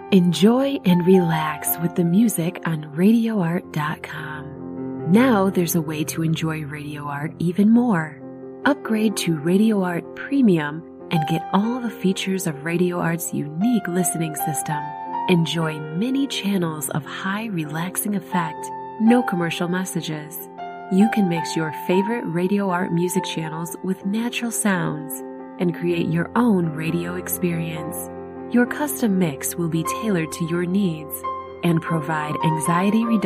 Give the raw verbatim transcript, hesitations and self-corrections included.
Enjoy and relax with the music on radio art dot com. Now there's a way to enjoy Radio Art even more. Upgrade to Radio Art Premium and get all the features of Radio Art's unique listening system. Enjoy many channels of high relaxing effect, no commercial messages. You can mix your favorite Radio Art music channels with natural sounds and create your own radio experience. Your custom mix will be tailored to your needs and provide anxiety reduction